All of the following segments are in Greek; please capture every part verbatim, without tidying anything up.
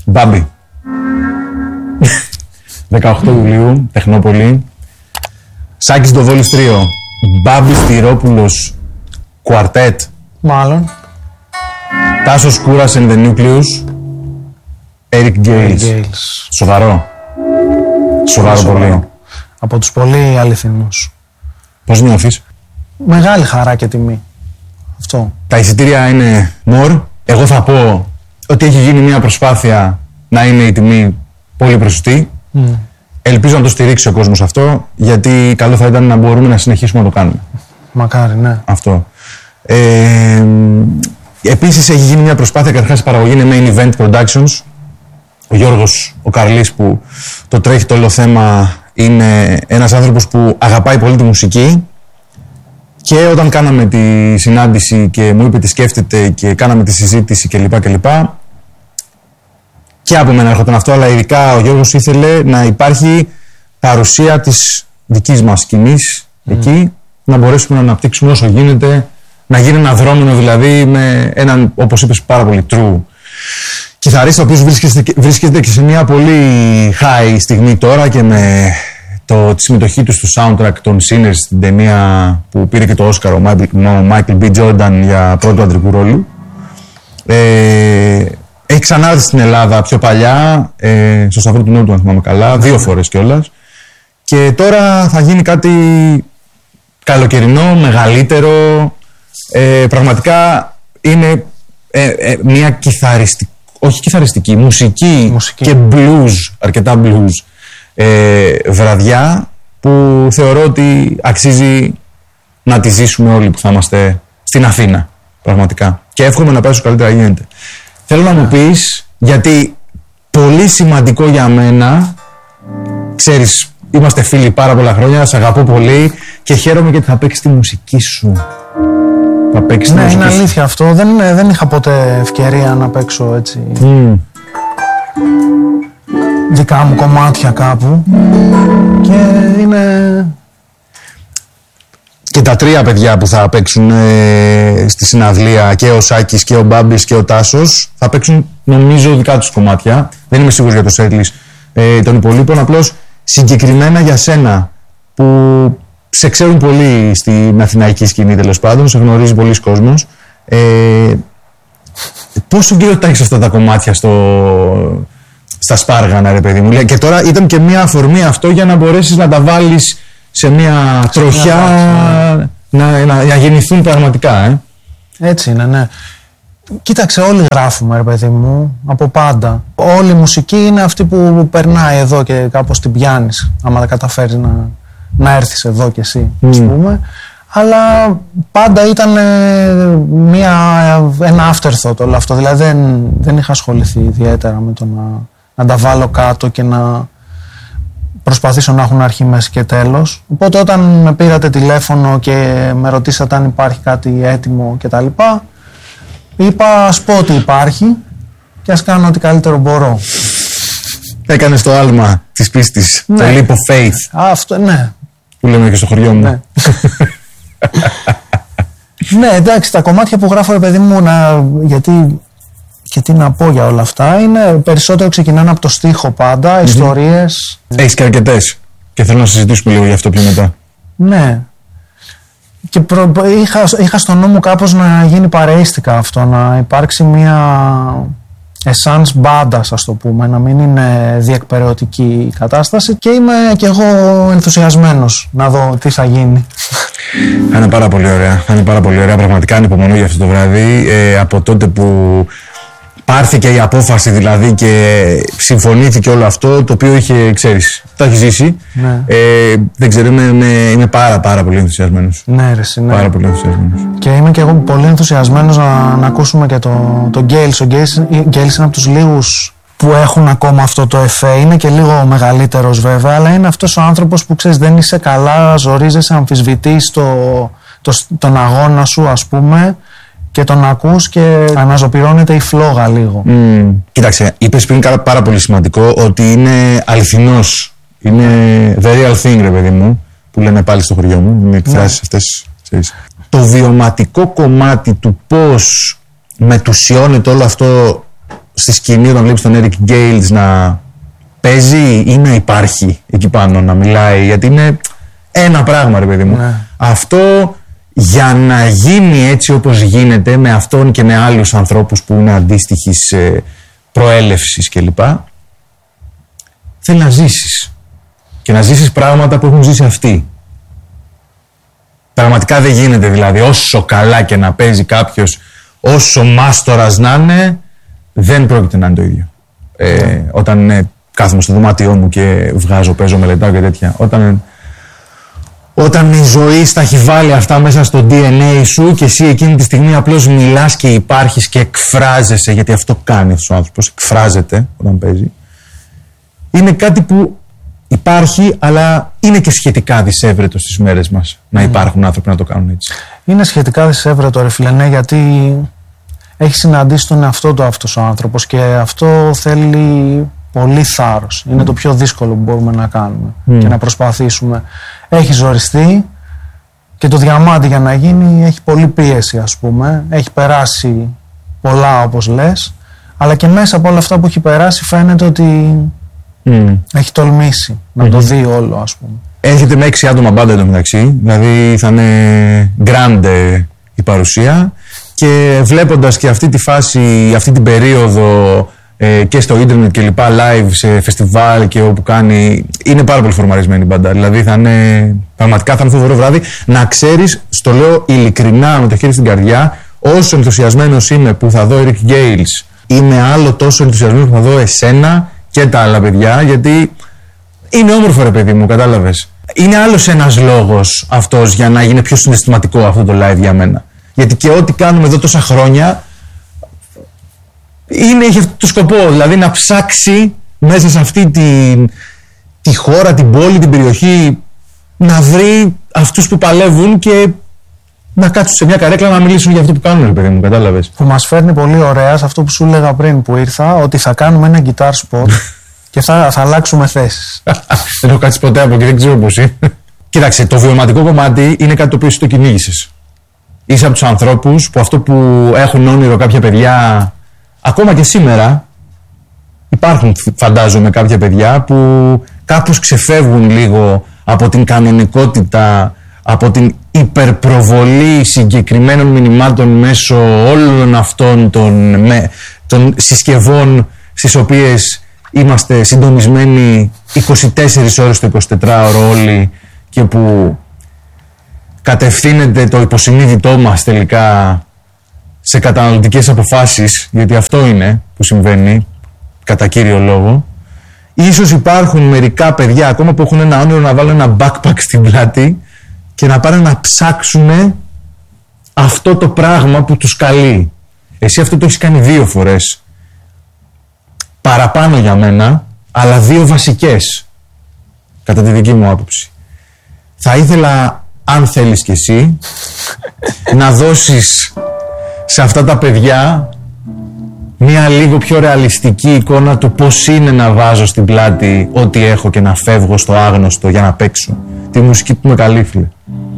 Μπάμπη. δεκαοκτώ Ιουλίου, Τεχνόπολη. Σάκης Ντοβόλης τρίο. Μπάμπης Τυρόπουλος Κουαρτέτ. Μάλλον. Τάσος Κούρας and the Nucleus. Eric Gales. Σοβαρό. Σοβαρό πολύ. Από τους πολύ αληθινούς. Πώς νιώθεις? Μεγάλη χαρά και τιμή. Αυτό. Τα εισιτήρια είναι more. Εγώ θα πω ότι έχει γίνει μια προσπάθεια να είναι η τιμή πολύ προσιτή. Mm. Ελπίζω να το στηρίξει ο κόσμος αυτό, γιατί καλό θα ήταν να μπορούμε να συνεχίσουμε να το κάνουμε. Μακάρι, ναι. Αυτό. Ε, επίσης έχει γίνει μια προσπάθεια, καταρχάς η παραγωγή είναι Main Event Productions. Ο Γιώργος ο Καρλής που το τρέχει το όλο θέμα είναι ένας άνθρωπος που αγαπάει πολύ τη μουσική. Και όταν κάναμε τη συνάντηση και μου είπε τι σκέφτεται και κάναμε τη συζήτηση κλπ. κλπ. Και από μένα έρχονταν αυτό, αλλά ειδικά ο Γιώργος ήθελε να υπάρχει παρουσία της δικής μας σκηνής mm. εκεί, να μπορέσουμε να αναπτύξουμε όσο γίνεται, να γίνει ένα δρόμενο δηλαδή με έναν, όπως είπες, πάρα πολύ true κιθαρίστα, ο οποίος βρίσκεται, βρίσκεται και σε μια πολύ high στιγμή τώρα και με το, τη συμμετοχή του στο soundtrack των Sinners στην ταινία που πήρε και το Όσκαρ ο Michael B. Jordan για πρώτο αντρικού ρόλου. Ε, έχει ξανάρθει στην Ελλάδα πιο παλιά, ε, στο Σταυρό του Νότου αν θυμάμαι καλά, δύο φορές κιόλας. Και τώρα θα γίνει κάτι καλοκαιρινό, μεγαλύτερο. Ε, πραγματικά είναι ε, ε, μια κιθαριστική, όχι κιθαριστική, μουσική, μουσική και blues, αρκετά blues. Ε, βραδιά που θεωρώ ότι αξίζει να τη ζήσουμε όλοι που θα είμαστε στην Αθήνα, πραγματικά. Και εύχομαι να πάει όσο καλύτερα γίνεται. Θέλω να μου πεις, γιατί πολύ σημαντικό για μένα, ξέρεις, είμαστε φίλοι πάρα πολλά χρόνια, σε αγαπώ πολύ και χαίρομαι γιατί θα παίξεις τη μουσική σου. Θα παίξεις ναι, τη μουσική είναι σου. αλήθεια αυτό. Δεν, δεν είχα ποτέ ευκαιρία να παίξω έτσι. Mm. Δικά μου κομμάτια κάπου και είναι... Και τα τρία παιδιά που θα παίξουν ε, στη συναυλία, και ο Σάκης και ο Μπάμπης και ο Τάσος, θα παίξουν νομίζω δικά τους κομμάτια. Δεν είμαι σίγουρος για το setlist ε, των υπολείπων, απλώς συγκεκριμένα για σένα που σε ξέρουν πολύ στην αθηναϊκή σκηνή, τέλος πάντων, σε γνωρίζει πολλοί κόσμος. Ε, πόσο κύριο τα έχεις αυτά τα κομμάτια στο... στα σπάργανα, ρε παιδί μου. Και τώρα ήταν και μια αφορμή αυτό για να μπορέσεις να τα βάλεις σε μια σε τροχιά μια να, να, να γεννηθούν πραγματικά, ε. Έτσι είναι, ναι. Κοίταξε, όλοι γράφουμε, ρε παιδί μου, από πάντα. Όλη η μουσική είναι αυτή που περνάει εδώ και κάπως την πιάνεις, άμα δεν καταφέρεις να, να έρθεις εδώ κι εσύ, mm. ας πούμε. Αλλά πάντα ήταν μια, ένα afterthought όλο αυτό. Δηλαδή δεν, δεν είχα ασχοληθεί ιδιαίτερα με το να, να τα βάλω κάτω και να προσπαθήσω να έχουν αρχή, μέση και τέλος. Οπότε όταν με πήρατε τηλέφωνο και με ρωτήσατε αν υπάρχει κάτι έτοιμο κτλ., είπα ας πω ότι υπάρχει και ας κάνω ό,τι καλύτερο μπορώ. Έκανες το άλμα της πίστης, ναι. Το leap of faith. Αυτό, ναι. Που λέμε και στο χωριό μου. Ναι. Ναι, εντάξει, τα κομμάτια που γράφω, ρε παιδί μου, να, γιατί, γιατί να πω για όλα αυτά, είναι περισσότερο ξεκινάνε από το στίχο πάντα, mm-hmm. ιστορίες. Έχεις και αρκετές και θέλω να συζητήσουμε λίγο γι' αυτό πιο μετά. Ναι. Και προ, είχα, είχα στο νου μου κάπως να γίνει παρεΐστικα αυτό, να υπάρξει μια essence μπάντας, ας το πούμε, να μην είναι διεκπεραιωτική η κατάσταση, και είμαι και εγώ ενθουσιασμένος να δω τι θα γίνει. Θα είναι πάρα πολύ ωραία, θα είναι πάρα πολύ ωραία, πραγματικά ανυπομονώ για αυτό το βράδυ. Ε, από τότε που πάρθηκε η απόφαση δηλαδή και συμφωνήθηκε όλο αυτό, το οποίο είχε, ξέρεις, το έχει ζήσει. Ναι. Ε, δεν ξέρω, είμαι, είμαι, είμαι πάρα πάρα πολύ ενθουσιασμένος. Ναι, ρε, ναι. Πάρα πολύ ενθουσιασμένος. Και είμαι και εγώ πολύ ενθουσιασμένος να, να ακούσουμε και το, το Gales. Ο Gales, Gales είναι από τους λίγους που έχουν ακόμα αυτό το εφέ. Είναι και λίγο μεγαλύτερος βέβαια, αλλά είναι αυτός ο άνθρωπος που, ξέρεις, δεν είσαι καλά, ζορίζεσαι, αμφισβητείς το, το, τον αγώνα σου, ας πούμε, και τον ακούς και αναζωπυρώνεται η φλόγα λίγο. Mm. Κοίταξε, είπες πριν πάρα πολύ σημαντικό ότι είναι αληθινός. Είναι the real thing, ρε παιδί μου, που λένε πάλι στο χωριό μου. Είναι εκφράσεις αυτές, ξέρεις. Το βιωματικό κομμάτι του πώς μετουσιώνεται όλο αυτό στη σκηνή όταν βλέπεις τον Eric Gales να παίζει ή να υπάρχει εκεί πάνω, να μιλάει, γιατί είναι ένα πράγμα, ρε παιδί μου. Ναι. Αυτό για να γίνει έτσι όπως γίνεται με αυτόν και με άλλους ανθρώπους που είναι αντίστοιχης προέλευσης κλπ, θέλει να ζήσεις και να ζήσεις πράγματα που έχουν ζήσει αυτοί. Πραγματικά δεν γίνεται, δηλαδή, όσο καλά και να παίζει κάποιος, όσο μάστορας να είναι, δεν πρόκειται να είναι το ίδιο. Ε, yeah. Όταν ε, κάθομαι στο δωμάτιό μου και βγάζω, παίζω, μελετάω και τέτοια, όταν, όταν η ζωή στα έχει βάλει αυτά μέσα στο ντι εν έι σου και εσύ εκείνη τη στιγμή απλώς μιλάς και υπάρχεις και εκφράζεσαι, γιατί αυτό κάνει αυτός ο άνθρωπος, εκφράζεται όταν παίζει, είναι κάτι που υπάρχει, αλλά είναι και σχετικά δυσέβρετο στις μέρες μας να υπάρχουν mm. άνθρωποι να το κάνουν έτσι. Είναι σχετικά δυσέβρετο, ρε φίλε, ναι, γιατί έχει συναντήσει τον εαυτό του αυτός ο άνθρωπος και αυτό θέλει πολύ θάρρος. Είναι mm. το πιο δύσκολο που μπορούμε να κάνουμε mm. και να προσπαθήσουμε. Έχει ζοριστεί και το διαμάντι για να γίνει έχει πολύ πίεση, ας πούμε. Έχει περάσει πολλά, όπως λες, αλλά και μέσα από όλα αυτά που έχει περάσει φαίνεται ότι Mm. έχει τολμήσει να mm-hmm. το δει όλο, ας πούμε. Έρχεται με έξι άτομα μπάντα εντωμεταξύ, δηλαδή θα είναι grande η παρουσία, και βλέποντας και αυτή τη φάση, αυτή την περίοδο ε, και στο ίντερνετ και λοιπά, live σε φεστιβάλ και όπου κάνει, είναι πάρα πολύ φορμαρισμένη η μπάντα. Δηλαδή θα είναι, πραγματικά θα είναι φοβερό βράδυ. Να ξέρεις, στο λέω ειλικρινά με το χέρι στην καρδιά, όσο ενθουσιασμένος είμαι που θα δω Eric Gales, είμαι άλλο τόσο ενθουσιασμένος που θα δω εσένα και τα άλλα παιδιά, γιατί είναι όμορφο, ρε παιδί μου, κατάλαβες. Είναι άλλος ένας λόγος αυτός για να γίνει πιο συναισθηματικό αυτό το live για μένα. Γιατί και ό,τι κάνουμε εδώ τόσα χρόνια είναι, έχει αυτό το σκοπό, δηλαδή να ψάξει μέσα σε αυτή τη, τη χώρα, την πόλη, την περιοχή, να βρει αυτούς που παλεύουν και να κάτσουν σε μια καρέκλα να μιλήσουν για αυτό που κάνουν, ρε παιδί μου, κατάλαβες. Που μας φέρνει πολύ ωραία σε αυτό που σου έλεγα πριν που ήρθα, ότι θα κάνουμε ένα guitar spot και θα, θα αλλάξουμε θέσεις. Δεν έχω κάτσει ποτέ από εκεί, δεν ξέρω πώς είναι. Κοίταξε, το βιωματικό κομμάτι είναι κάτι το οποίο εσύ το κυνήγησες. Είσαι από τους ανθρώπους που αυτό που έχουν όνειρο κάποια παιδιά, ακόμα και σήμερα, υπάρχουν, φαντάζομαι, κάποια παιδιά που κάπως ξεφεύγουν λίγο από την κανονικότητα, από την υπερπροβολή συγκεκριμένων μηνυμάτων μέσω όλων αυτών των, με, των συσκευών στις οποίες είμαστε συντονισμένοι είκοσι τέσσερις ώρες το εικοσιτετράωρο όλοι και που κατευθύνεται το υποσυνείδητό μας τελικά σε καταναλωτικές αποφάσεις, γιατί αυτό είναι που συμβαίνει κατά κύριο λόγο. Ίσως υπάρχουν μερικά παιδιά ακόμα που έχουν ένα όνειρο να βάλουν ένα backpack στην πλάτη και να πάνε να ψάξουν αυτό το πράγμα που τους καλεί. Εσύ αυτό το έχεις κάνει δύο φορές. Παραπάνω για μένα, αλλά δύο βασικές, κατά τη δική μου άποψη. Θα ήθελα, αν θέλεις κι εσύ, να δώσεις σε αυτά τα παιδιά μια λίγο πιο ρεαλιστική εικόνα του πώς είναι να βάζω στην πλάτη ό,τι έχω και να φεύγω στο άγνωστο για να παίξω τη μουσική που με καλεί, φίλε.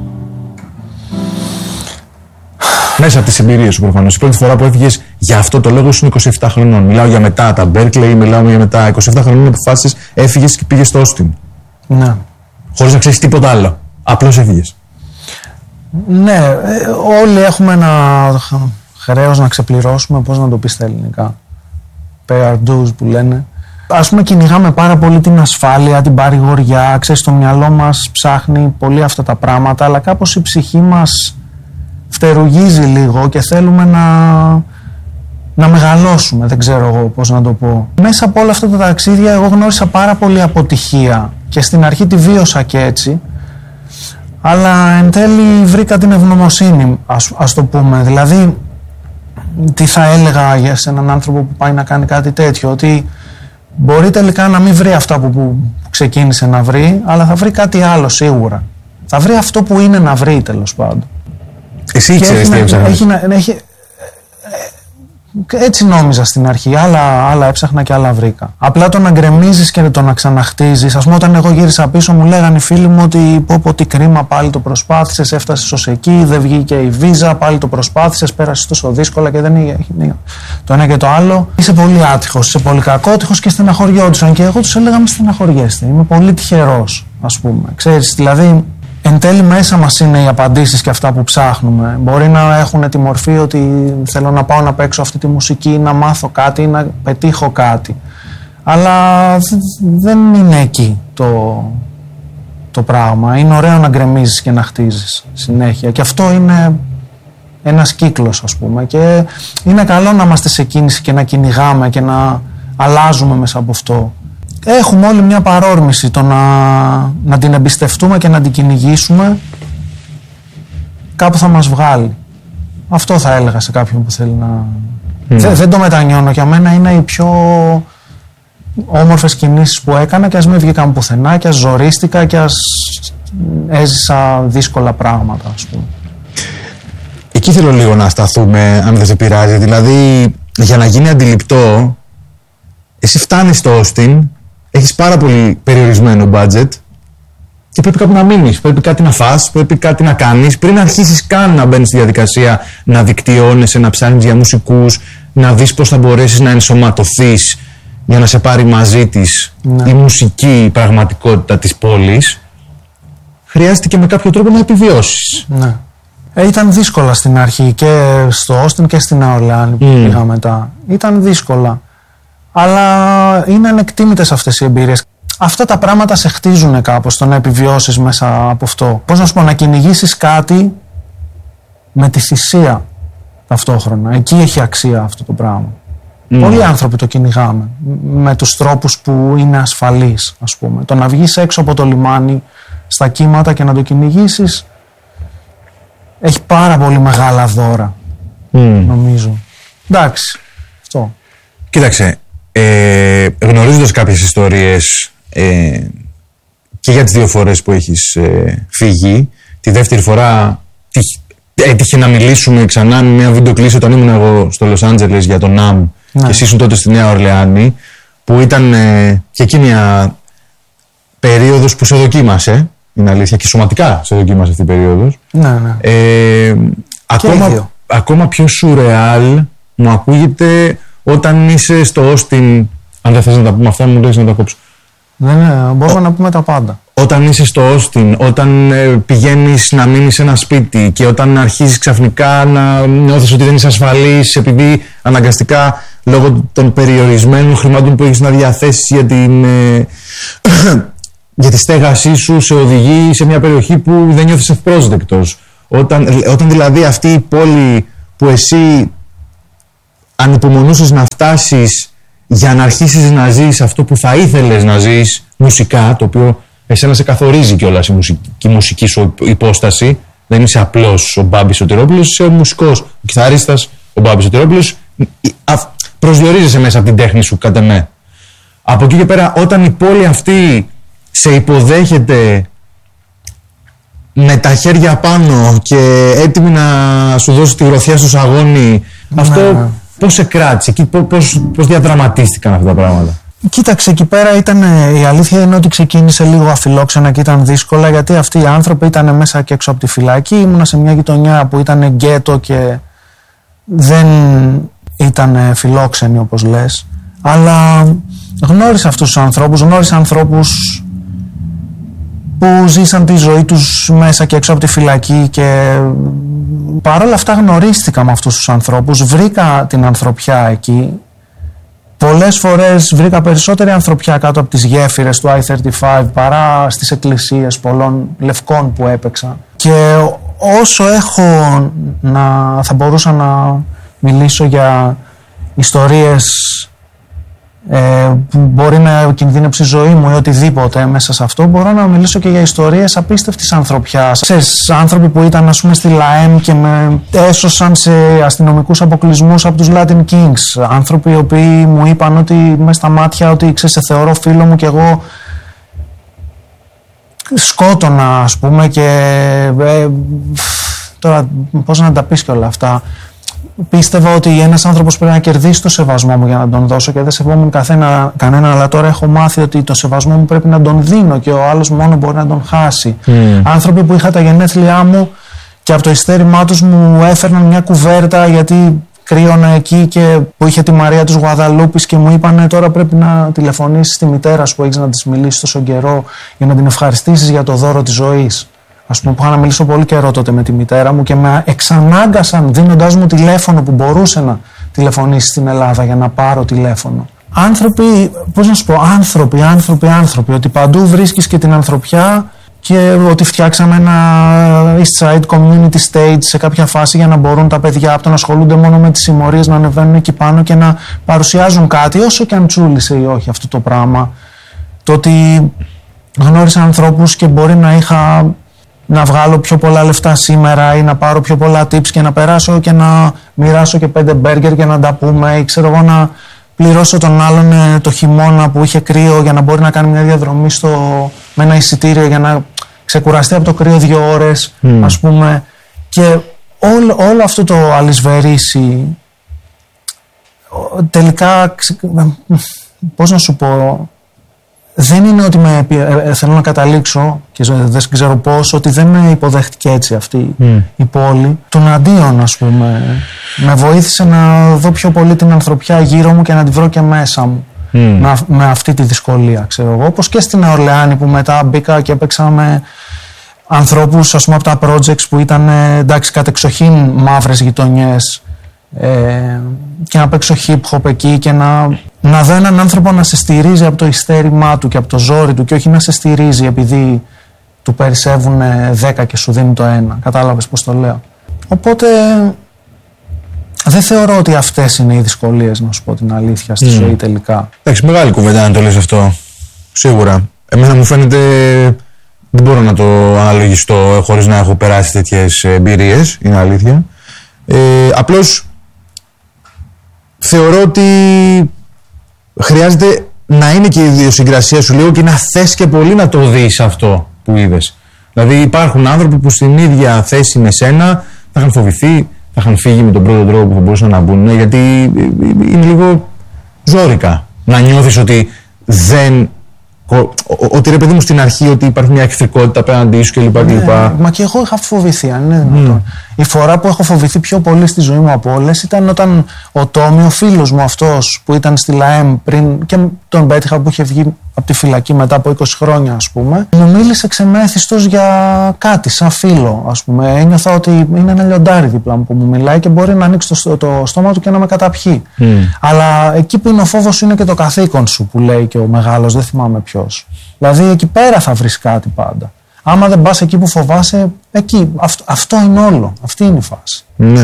Μέσα από τις εμπειρίες σου προφανώς. Η πρώτη φορά που έφυγες για αυτό το λόγο ήσουν είκοσι επτά χρονών. Μιλάω για μετά τα Berkeley, μιλάω για μετά είκοσι επτά χρονών αποφάσισες, έφυγες και πήγες στο Austin. Ναι. Χωρίς να ξέρεις τίποτα άλλο. Απλώς έφυγες. Ναι, ε, όλοι έχουμε ένα χρέος να ξεπληρώσουμε, πώς να το πεις στα ελληνικά. Pay our dues που λένε. Ας πούμε, κυνηγάμε πάρα πολύ την ασφάλεια, την παρηγοριά. Ξέρεις, το μυαλό μας ψάχνει πολύ αυτά τα πράγματα, αλλά κάπως η ψυχή μας φτερουγίζει λίγο και θέλουμε να, να μεγαλώσουμε, δεν ξέρω εγώ πώς να το πω. Μέσα από όλα αυτά τα ταξίδια εγώ γνώρισα πάρα πολύ αποτυχία και στην αρχή τη βίωσα και έτσι, αλλά εν τέλει βρήκα την ευγνωμοσύνη, ας, ας το πούμε. Δηλαδή, τι θα έλεγα για σε έναν άνθρωπο που πάει να κάνει κάτι τέτοιο, ότι μπορεί τελικά να μην βρει αυτά που, που ξεκίνησε να βρει, αλλά θα βρει κάτι άλλο σίγουρα. Θα βρει αυτό που είναι να βρει, τέλος πάντων. Εσύ ξέρεις τι έψαχνες. Έχει, έχει, Έτσι νόμιζα στην αρχή. Άλλα, άλλα έψαχνα και άλλα βρήκα. Απλά το να γκρεμίζεις και το να ξαναχτίζεις. Ας πούμε, όταν εγώ γύρισα πίσω, μου λέγανε οι φίλοι μου ότι πω πω τι κρίμα, πάλι το προσπάθησες, έφτασες ως εκεί, δεν βγήκε η βίζα, πάλι το προσπάθησες, πέρασες τόσο δύσκολα και δεν είναι το ένα και το άλλο. Είσαι πολύ άτυχος, είσαι πολύ κακότυχος και στεναχωριόντουσαν. Και εγώ τους έλεγα: μη στεναχωριέστε. Είμαι πολύ τυχερός, ας πούμε. Ξέρεις, δηλαδή. Εν τέλει μέσα μας είναι οι απαντήσεις και αυτά που ψάχνουμε. Μπορεί να έχουν τη μορφή ότι θέλω να πάω να παίξω αυτή τη μουσική, να μάθω κάτι, να πετύχω κάτι. Αλλά δεν είναι εκεί το, το πράγμα. Είναι ωραίο να γκρεμίζεις και να χτίζεις συνέχεια. Και αυτό είναι ένας κύκλος, ας πούμε. Και είναι καλό να είμαστε σε κίνηση και να κυνηγάμε και να αλλάζουμε μέσα από αυτό. Έχουμε όλοι μια παρόρμηση το να, να την εμπιστευτούμε και να την κυνηγήσουμε, κάπου θα μας βγάλει. Αυτό θα έλεγα σε κάποιον που θέλει να... Mm. Δε, δεν το μετανιώνω, για μένα είναι οι πιο όμορφες κινήσεις που έκανα και ας μην βγήκαν πουθενά και ας ζορίστηκα και ας έζησα δύσκολα πράγματα, ας πούμε. Εκεί θέλω λίγο να σταθούμε, αν δεν σε πειράζει. Δηλαδή, για να γίνει αντιληπτό, εσύ φτάνεις στο Όστιν, έχεις πάρα πολύ περιορισμένο budget και πρέπει κάπου να μείνεις, πρέπει κάτι να φας, πρέπει κάτι να κάνεις πριν αρχίσεις καν να μπαίνεις στη διαδικασία να δικτυώνεσαι, να ψάχνεις για μουσικούς, να δεις πώς θα μπορέσεις να ενσωματωθείς για να σε πάρει μαζί της ναι. η μουσική πραγματικότητα της πόλης. Χρειάζεται και με κάποιο τρόπο να επιβιώσεις. Ναι. Ε, ήταν δύσκολα στην αρχή και στο Όστιν και στην Νέα Ορλεάνη που mm. πήγα μετά. Ήταν δύσκολα. Αλλά είναι ανεκτήμητες αυτές οι εμπειρίες. Αυτά τα πράγματα σε χτίζουν κάπως, το να επιβιώσεις μέσα από αυτό. Πώς να σου πω, να κυνηγήσεις κάτι με τη θυσία ταυτόχρονα. Εκεί έχει αξία αυτό το πράγμα. Mm. Πολλοί άνθρωποι το κυνηγάμε με τους τρόπους που είναι ασφαλείς, ας πούμε. Το να βγεις έξω από το λιμάνι στα κύματα και να το κυνηγήσεις έχει πάρα πολύ μεγάλα δώρα, mm. νομίζω. Εντάξει, αυτό. Κοίταξε, ε, γνωρίζοντας κάποιες ιστορίες ε, και για τις δύο φορές που έχεις ε, φύγει, τη δεύτερη φορά έτυχε να μιλήσουμε ξανά με μια βίντεο κλήση όταν ήμουν εγώ στο Λος Άντζελες για τον ναμ ναι. και εσύ ήσουν τότε στη Νέα Ορλεάνη, που ήταν ε, και εκεί μια περίοδος που σε δοκίμασε, είναι αλήθεια, και σωματικά σε δοκίμασε αυτή η περίοδος. Ναι, ναι. Ε, ακόμα, ακόμα πιο σουρεάλ μου ακούγεται όταν είσαι στο Όστιν, αν δεν θες να τα πούμε αυτά, μου λες να τα κόψω. Ναι, ναι, μπορούμε Ο, να πούμε τα πάντα. Όταν είσαι στο Όστιν, όταν ε, πηγαίνεις να μείνεις σε ένα σπίτι και όταν αρχίζεις ξαφνικά να νιώθεις ότι δεν είσαι ασφαλής επειδή αναγκαστικά λόγω των περιορισμένων χρημάτων που έχεις να διαθέσεις για την, ε, για τη στέγασή σου σε οδηγεί σε μια περιοχή που δεν νιώθεις ευπρόσδεκτος. Όταν, όταν δηλαδή αυτή η πόλη που εσύ ανυπομονούσες να φτάσεις για να αρχίσεις να ζεις αυτό που θα ήθελες να ζεις μουσικά, το οποίο εσένα σε καθορίζει κιόλας η μουσική, η μουσική σου υπόσταση. Δεν είσαι απλώς ο Μπάμπης Σωτηρόπουλος, είσαι ο μουσικός, ο κιθαρίστας, ο Μπάμπης Σωτηρόπουλος. Προσδιορίζεσαι μέσα από την τέχνη σου, κατά με. Από εκεί και πέρα, όταν η πόλη αυτή σε υποδέχεται με τα χέρια πάνω και έτοιμη να σου δώσει τη γροθιά στο σαγόνι, ναι. αυτό πώς σε κράτησε, πώς, πώς διαδραματίστηκαν αυτά τα πράγματα? Κοίταξε, εκεί πέρα ήταν, η αλήθεια είναι ότι ξεκίνησε λίγο αφιλόξενα και ήταν δύσκολα, γιατί αυτοί οι άνθρωποι ήταν μέσα και έξω από τη φυλακή. Ήμουνα σε μια γειτονιά που ήταν γκέτο και δεν ήταν φιλόξενοι, όπως λες. Αλλά γνώρισα αυτούς τους ανθρώπους, γνώρισα ανθρώπους που ζήσαν τη ζωή τους μέσα και έξω από τη φυλακή και παρόλα αυτά γνωρίστηκα με αυτούς τους ανθρώπους, βρήκα την ανθρωπιά εκεί. Πολλές φορές βρήκα περισσότερη ανθρωπιά κάτω από τις γέφυρες του άι θέρτι φάιβ παρά στις εκκλησίες πολλών λευκών που έπαιξα. Και όσο έχω να θα μπορούσα να μιλήσω για ιστορίες ε, που μπορεί να κινδύνεψει η ζωή μου ή οτιδήποτε μέσα σε αυτό, μπορώ να μιλήσω και για ιστορίες απίστευτης ανθρωπιάς. Ξέρεις, άνθρωποι που ήταν, ας πούμε, στη ΛΑΕΜ και με έσωσαν σε αστυνομικούς αποκλεισμούς από τους Latin Kings. Άνθρωποι οι οποίοι μου είπαν ότι μες στα μάτια ότι, ξέρεις, σε θεωρώ φίλο μου και εγώ σκότωνα, ας πούμε, και ε, τώρα πώς να τα πεις και όλα αυτά. πίστευα ότι ένας άνθρωπος πρέπει να κερδίσει το σεβασμό μου για να τον δώσω και δεν σεβόμουν καθένα, κανένα, αλλά τώρα έχω μάθει ότι το σεβασμό μου πρέπει να τον δίνω και ο άλλος μόνο μπορεί να τον χάσει. Mm. Άνθρωποι που είχα τα γενέθλιά μου και από το ειστέρημά τους μου έφερναν μια κουβέρτα γιατί κρύωνα εκεί και που είχε τη Μαρία της Γουαδαλούπης και μου είπανε τώρα πρέπει να τηλεφωνήσεις στη μητέρα σου που έχεις να της μιλήσεις τόσο καιρό για να την ευχαριστήσεις για το δώρο της ζωής. Ας πούμε, που είχα να μιλήσω πολύ καιρό τότε με τη μητέρα μου και με εξανάγκασαν δίνοντάς μου τηλέφωνο που μπορούσε να τηλεφωνήσει στην Ελλάδα για να πάρω τηλέφωνο. Άνθρωποι, πώς να σου πω, άνθρωποι, άνθρωποι, άνθρωποι, ότι παντού βρίσκεις και την ανθρωπιά και ότι φτιάξαμε ένα East Side Community Stage σε κάποια φάση για να μπορούν τα παιδιά από το να ασχολούνται μόνο με τις συμμορίες να ανεβαίνουν εκεί πάνω και να παρουσιάζουν κάτι, όσο και αν τσούλησε ή όχι αυτό το πράγμα. Το ότι γνώρισα ανθρώπους και μπορεί να είχα να βγάλω πιο πολλά λεφτά σήμερα ή να πάρω πιο πολλά tips και να περάσω και να μοιράσω και πέντε μπέργκερ και να τα πούμε ή ξέρω εγώ να πληρώσω τον άλλον το χειμώνα που είχε κρύο για να μπορεί να κάνει μια διαδρομή στο, με ένα εισιτήριο για να ξεκουραστεί από το κρύο δύο ώρες mm. ας πούμε και όλο, όλο αυτό το αλυσβερίσι τελικά πώς να σου πω δεν είναι ότι με, ε, θέλω να καταλήξω και δεν ξέρω πώς, ότι δεν με υποδέχτηκε έτσι αυτή mm. η πόλη. Τον αντίον, ας πούμε, με βοήθησε να δω πιο πολύ την ανθρωπιά γύρω μου και να τη βρω και μέσα μου. Mm. Με, με αυτή τη δυσκολία, ξέρω εγώ. Όπως και στην Ορλεάνη που μετά μπήκα και έπαιξα με ανθρώπους, ας πούμε, από τα projects που ήταν, εντάξει, κατεξοχήν μαύρες γειτονιές. Ε, και να παίξω hip hop εκεί και να, να δω έναν άνθρωπο να σε στηρίζει από το ιστέρημά του και από το ζόρι του και όχι να σε στηρίζει επειδή του περισσεύουν δέκα και σου δίνει το ένα. Κατάλαβες πώς το λέω? Οπότε δεν θεωρώ ότι αυτές είναι οι δυσκολίες, να σου πω την αλήθεια, στη mm. ζωή τελικά. Εντάξει, μεγάλη κουβέντα να το λες αυτό, σίγουρα. Εμένα μου φαίνεται, δεν μπορώ να το αναλογιστώ χωρίς να έχω περάσει τέτοιες εμπειρίες, είναι αλήθεια. Ε, απλώς θεωρώ ότι χρειάζεται να είναι και η ιδιοσυγκρασία σου λίγο και να θες και πολύ να το δεις αυτό που είδες. Δηλαδή υπάρχουν άνθρωποι που στην ίδια θέση με σένα θα είχαν φοβηθεί, θα είχαν φύγει με τον πρώτο τρόπο που θα μπορούσαν να μπουν, γιατί είναι λίγο ζόρικα να νιώθεις ότι δεν... Ότι ρε παιδί μου στην αρχή ότι υπάρχει μια εχθρικότητα απέναντί σου κλπ. Ναι, μα και εγώ είχα φοβηθεί, αν είναι δυνατόν. Mm. Η φορά που έχω φοβηθεί πιο πολύ στη ζωή μου από όλες ήταν όταν ο Τόμι, ο φίλος μου αυτός που ήταν στη ΛΑΕΜ πριν και τον πέτυχα που είχε βγει από τη φυλακή μετά από είκοσι χρόνια, ας πούμε, μου μίλησε ξεμέθιστος για κάτι, σαν φίλο, ας πούμε. Ένιωθα ότι είναι ένα λιοντάρι δίπλα μου που μου μιλάει και μπορεί να ανοίξει το, το στόμα του και να με καταπιεί. Mm. Αλλά εκεί που είναι ο φόβος είναι και το καθήκον σου, που λέει και ο μεγάλος, δεν θυμάμαι ποιος. Δηλαδή εκεί πέρα θα βρεις κάτι πάντα. Άμα δεν πας εκεί που φοβάσαι, εκεί. Αυτό, αυτό είναι όλο. Αυτή είναι η φάση. Ναι.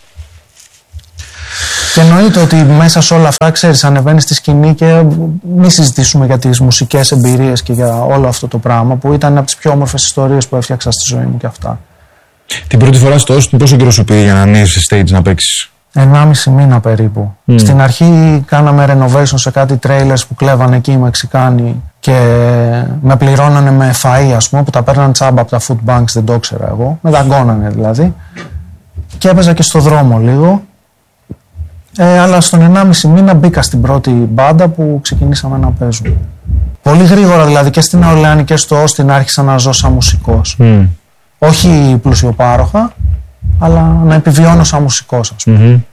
Και εννοείται ότι μέσα σε όλα αυτά, ξέρεις, ανεβαίνεις στη σκηνή και μη συζητήσουμε για τις μουσικές εμπειρίες και για όλο αυτό το πράγμα που ήταν από τις πιο όμορφες ιστορίες που έφτιαξα στη ζωή μου και αυτά. Την πρώτη φορά στο Austin πόσο καιρό σου πήγε για να ανέβεις σε stage να παίξεις? Ενάμιση μήνα περίπου. Mm. Στην αρχή κάναμε renovation σε κάτι trailers που κλέβανε εκεί οι Μεξικάνοι και με πληρώνανε με φαΐ, ας πούμε, που τα παίρνανε τσάμπα από τα food banks, δεν το ήξερα εγώ. Με δαγκώνανε δηλαδή. Και έπαιζα και στο δρόμο λίγο. Ε, αλλά στον ενάμιση μήνα μπήκα στην πρώτη μπάντα που ξεκινήσαμε να παίζουμε. Πολύ γρήγορα δηλαδή και στην Ορλεάνη και στο Austin άρχισα να ζω σαν μουσικός. Mm. Όχι πλουσιοπάροχα, αλλά να επιβιώνω σαν μουσικός, ας πούμε. Mm-hmm.